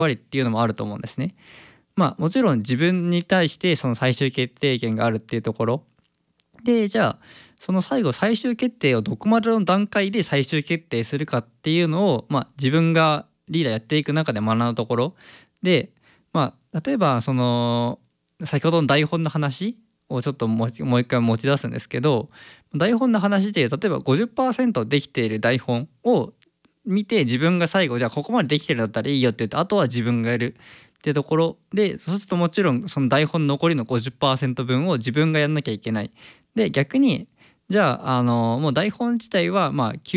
割っていうのもあると思うんですね。もちろん自分に対してその最終決定権があるっていうところで、じゃあその最終決定をどこまでの段階で最終決定するかっていうのを、自分がリーダーやっていく中で学んだところで、例えばその先ほどの台本の話をちょっともう一回持ち出すんですけど、台本の話で例えば 50% できている台本を見て、自分が最後じゃあここまでできてるんだったらいいよって言って、あとは自分がやるっていうところで、そうするともちろんその台本残りの 50% 分を自分がやんなきゃいけない。で逆にじゃあ、もう台本自体は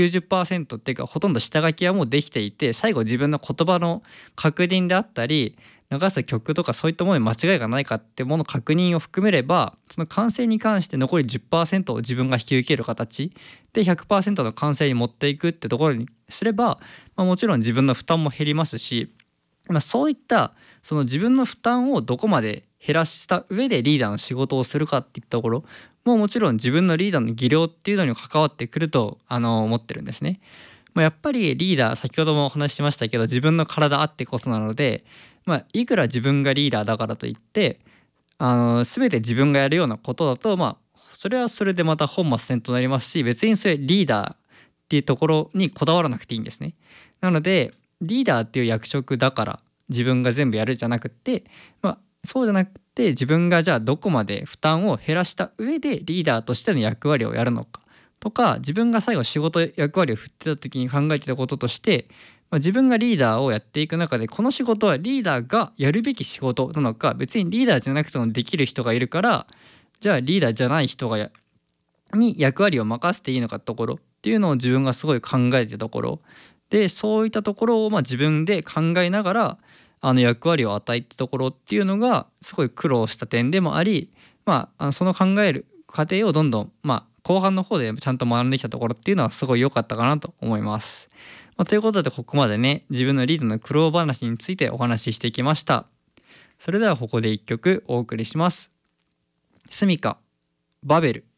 90% っていうかほとんど下書きはもうできていて、最後自分の言葉の確認であったり流す曲とかそういったものに間違いがないかってもの確認を含めれば、その完成に関して残り 10% を自分が引き受ける形で 100% の完成に持っていくってところにすれば、もちろん自分の負担も減りますし、そういったその自分の負担をどこまで減らした上でリーダーの仕事をするかっていったところももちろん自分のリーダーの技量っていうのに関わってくると思ってるんですね。やっぱりリーダー、先ほどもお話ししましたけど、自分の体あってこそなので、いくら自分がリーダーだからといって全て自分がやるようなことだと、それはそれでまた本末転倒になりますし、別にそれリーダーっていうところにこだわらなくていいんですね。なのでリーダーっていう役職だから自分が全部やるじゃなくて、そうじゃなくて自分がじゃあどこまで負担を減らした上でリーダーとしての役割をやるのかとか、自分が最後仕事役割を振ってた時に考えてたこととして、自分がリーダーをやっていく中でこの仕事はリーダーがやるべき仕事なのか、別にリーダーじゃなくてもできる人がいるから、じゃあリーダーじゃない人に役割を任せていいのかってところっていうのを自分がすごい考えてたところで、そういったところを自分で考えながら役割を与えたところっていうのがすごい苦労した点でもあり、その考える過程をどんどん後半の方でちゃんと学んできたところっていうのはすごい良かったかなと思います。ということでここまでね、自分のリーダーの苦労話についてお話ししてきました。それではここで一曲お送りします。スミカ、バベル。